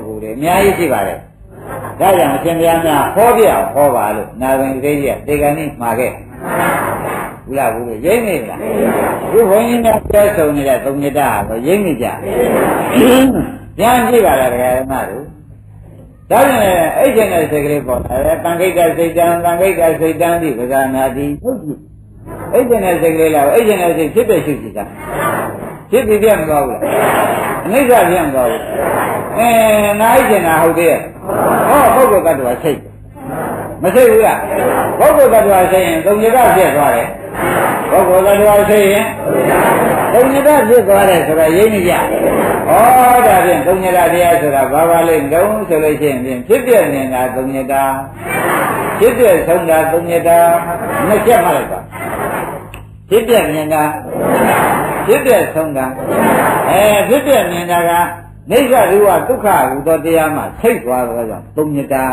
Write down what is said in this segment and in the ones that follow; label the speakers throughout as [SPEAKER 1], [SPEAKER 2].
[SPEAKER 1] ဂ္ဂိုလ်တွေအများကြီးရှိပါတယ်ဒါကြောင့်အရှင်ဘုရားများဟောပြဟောပါလို့နာဝင်တိတ်ကြီးတေကံဤမှာခဲ့ဘူးလားဘူးလို့ရိမ့်နေလားခုဘုန်းကြီးများပြောဆုံးနေတဲ့သုံးညတာကိုရိမ့်နေကြပြန်ကြည့်ပါလားတရားဓမ္မတို့ဒါကြောင့်အဲ့ကျင်တဲ့စိတ်ကလေးပေါ်လာတယ်တန်ခိတ်ကစိတ်တန်တန်ခိတ်ကစိတ်တန်ဒီပဇာနာတိဟုတ်ပြီအဲ့ကျင်တဲ့စိတ်ကလေးလားအဲ့ကျင်တဲ့စိတ်ဖြစ်တဲ့ရှိရှိတာဖြစ်ပြီးပြတ်မသွားဘူးလားအနိစ္စပြတ်မသွားဘူးနားကျင်တာဟုတ်သေးရဲ့ဟောပုဂ္ဂိုလ်တ attva စိတ်မစိတ်ဘူးလားပုဂ္ဂိုလ်တ attva စိတ်ရင်သုံးညတာဖြစ်သွားတယ်ပုဂ္ဂိုလ်တ attva စိတ်ရင်သုံးညတာဖြစ်သွားတယ်ဆိုတာရိပ်နေကြဩဒါဖြင့်သုံးညတာတရားဆိုတာဘာပါလိမ့်တုံးဆိုလို့ရှိရင်ဖြစ်ပြနေတာသုံးညတာဖြစ်ပြဆုံးတာသုံးညတာနှစ်ချက်မှလိုက်ပါဖြစ်ပြနေတာဖြစ်ပြဆုံးတာဖြစ်ပြနေတာကနိစ္စရူပဒုက္ခဟူသောတရားမှာဆိတ်သွားတော့ကြောင့်သုံးညတာ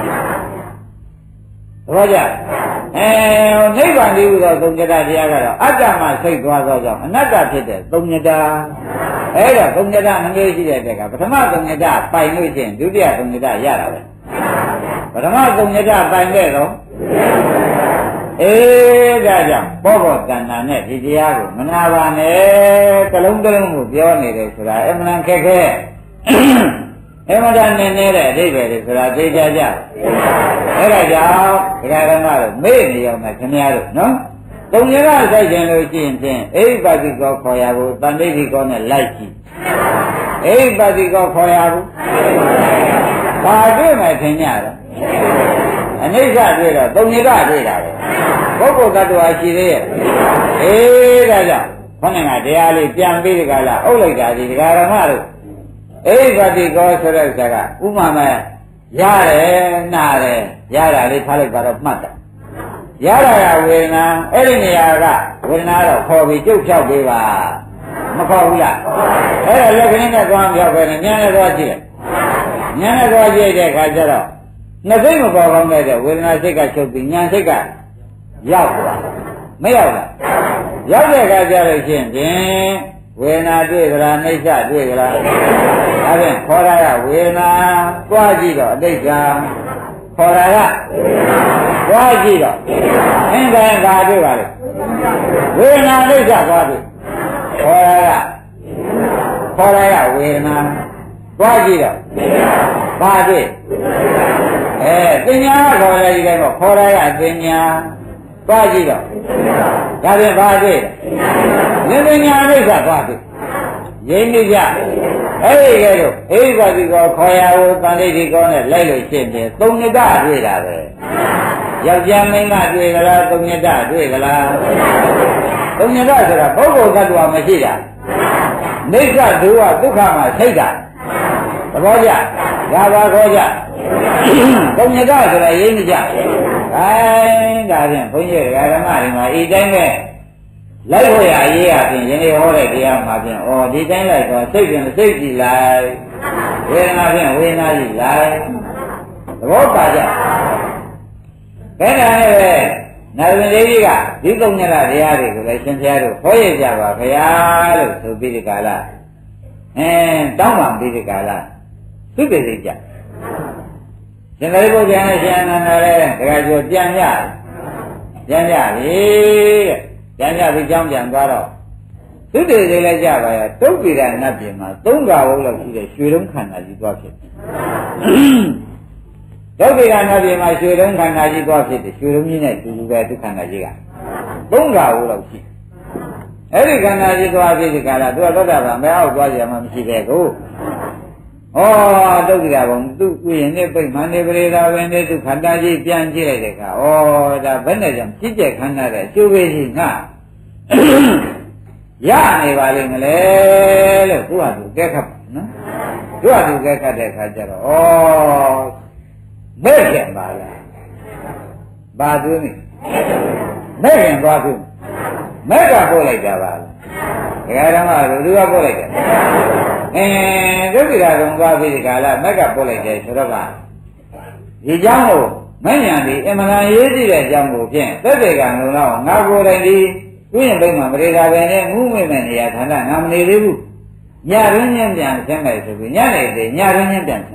[SPEAKER 1] ဘောကြနိဗ္ဗာန်တည်းဟူသောသုံးညတာတရားကတော့အတ္တမှာဆိတ်သွားတော့ကြောင့်အနတ္တဖြစ်တဲ့သုံးညတာအဲ့တော့သုံးညတာနှမျိုးရှိတဲ့တက်ကပထမသုံးညတာပိုင်လို့ချင်းဒုတိယသုံးညတာရတာပဲပထမသုံးညတာပိုင်တဲ့တော့ဒါကြောင့်ဘောဘောတဏ္ဍာနဲ့ဒီတရားကိုမနာပါနဲ့ကလုံးကလုံးကိုပြောနေတယ်ဆိုတာအမှန်ခက်ခဲအမှန်တန်နေတဲ့အဓိပ္ပာယ်တွေဆိုတာသိကြကြအဲ့ဒါကြောင့်ဒကာဓမ္မတို့မေ့နေအောင်နဲ့ခင်ဗျားတို့နော်သုံးရကစိုက်ကြလို့ရှိရင်ဖြင့်အိဗ္ဗတိကောခေါ်ရဖို့တန်ဋိဋ္ဌိကောနဲ့လိုက်ကြည့်အိဗ္ဗတိကောခေါ်ရဖို့ဘာတွေ့မှထင်ကြတော့အနိစ္စတွေ့တော့သုံးရကတွေ့တာပဲပုဂ္ဂိုလ်တ attva ရှိသေးရဲ့ဒါကြောင့်ခေါင်းငါတရားလေးပြန်ပြီးဒီကလာအုပ်လိုက်တာဒီဒကာဓမ္မတို့အိဗ္ဗတိကောဆိုတဲ့ဇာကဥမာမဲ့ရတယ်နားတယ်ရတာလေးထားလိုက်ပါတော့မှတ်တာရတာကဝေဒနာအဲ့ဒီနေရာကဝေဒနာတော့ခေါ်ပြီးကြုတ်ဖြောက်ပေးပါမခေါ်ဘူးလားအဲ့ဒါလက်ခင်းနဲ့သွားဖြောက်ပဲနဲ့ဉာဏ်နဲ့သွားကြည့်ဉာဏ်နဲ့သွားကြည့်တဲ့အခါကျတော့နှစ်စိတ်မပေါ်ကောင်းတဲ့ဝေဒနာစိတ်ကချုပ်ပြီးဉာဏ်စိတ်ကရောက်သွားမရောက်လားရောက်တဲ့အခါကျတော့ရှင်းဖြင့်ဝေဒနာတွေ့ကြလားနှိစ္စတွေ့ကြလားဒါဖြင့်ခေါ်ရဝေဒနာသွားကြည့်တော့အတိတ်ကခေါ်ရသွားကြည့်တော့အင်းကံကာတွေ့ပါလေဝေဒနာနှိစ္စသွားတွေ့ခေါ်ရဝေဒနာသွားကြည့်တော့ဘာတွေ့ပညာခေါ်ရဒီတိုင်းတော့ခေါ်ရပညာသွားကြည့်တော့ဒါဖြင့်ဘာတွေ့လဲပညာနှိစ္စသွားတွေ့ရင်းနေကြအဲ့ဒီကဲတော့အိဗ္ဗတိကောခေါ်ရဟိုတန်ဋိဋ္ဌိကောနဲ့လိုက်လို့ရှင်းတယ်သုံးညတတွေ့တာပဲယောက်ျားမင်းကတွေ့ကြလားသုံးညတတွေ့ကြလားသုံးညတဆိုတာပုဂ္ဂိုလ်တ attva မရှိတာနိစ္စဒုဝဒုက္ခမှာစိတ်တာသဘောကျဒါပါခေါ်ကြသုံးညတဆိုတာရင်းနေကြဒါဖြင့်ဘုန်းကြီးဓမ္မတွေမှာဤတိုင်းပဲလိုက်ဖို့ရအရေးအပြင်ယနေ့ဟောတဲ့တရားမှာဖြင့်ဒီတိုင်းလိုက်တော့စိတ်ပြင်စိတ်ကြည်လိုက်ဝေဒနာဖြင့်ဝေဒနာကြည်လိုက်သဘောပါကြဘယ်နဲ့ပဲနာဝင်လေးကြီးကဒီသုံးညတာတရားတွေကိုလည်းရှင်ဘုရားတို့ဟောရကြပါခရားလို့ဆိုပြီးဒီကာလတောင်းပန်ပြီးဒီကာလသူ့ပြည်စိတ်ကြရှင်သာရိပုတ္တရာနဲ့ရှင်အနန္ဒာလည်းတခါကျော်ပြန်ကြပြီတဲ့ပြန်ပြီးကြောင်းပြန်သွားတော့သူတည်သေးလဲကြပါရဲ့တုတ်ပိရနတ်ပြည်မှာ၃ကဝုန်းလောက်ရှိတဲ့ရွှေတုံးခန္ဓာကြီးသွားဖြစ်တုတ်ပိရနတ်ပြည်မှာရွှေတုံးခန္ဓာကြီးသွားဖြစ်တယ်ရွှေတုံးကြီးနဲ့တူတူပဲဒုက္ခန္ဓာကြီးက၃ကဝုန်းလောက်ရှိအဲ့ဒီခန္ဓာကြီးသွားဖြစ်ဒီကလာသူကသောတာပန်မဲအောက်သွားကြမှာမရှိပဲကိုတုတ်ပိရဘုံသူ့ဥယျာဉ်နဲ့ပြိမှန်နေပရိဒါဝင်နဲ့သူခန္ဓာကြီးပြန်ကြည့်လိုက်တဲ့အခါဒါဘယ်နဲ့ကြောင့်ဖြစ်တဲ့ခန္ဓာတဲ့ကျိုးပေးကြီးငါရနေပါလိမ့်မလဲလို့သူ့ဟာသူကဲခတ်ပါနော်သူ့ဟာသူကဲခတ်တဲ့အခါကျတော့မဲ့ခင်ပါလားဘာသူမိမဲ့ခင်သွားသူမဲ့ကပို့လိုက်တာပါလားဒကာဓမ္မတို့သူကပို့လိုက်တယ်ဒုက္ခရာကုံသွားပြီးဒီကာလမဲ့ကပို့လိုက်တယ်ဆိုတော့ကဒီเจ้าကိုမဉ္ဇဉ်ဒီအမှန်တန်ရေးကြည့်တဲ့အကြောင်းကိုဖြင့်သက်သေကံလုံးတော့ငါကိုယ်တိုင်ဒီဥယျာဉ်ပိတ်မှာပရိဒါပဲနဲ့ငူးမိမဲ့နေရာဌာနငါမနေသေးဘူးညရင်းချင်းပြန်ဆင်းမယ်ဆိုပြီးညနေတည်းညရင်းချင်းပြန်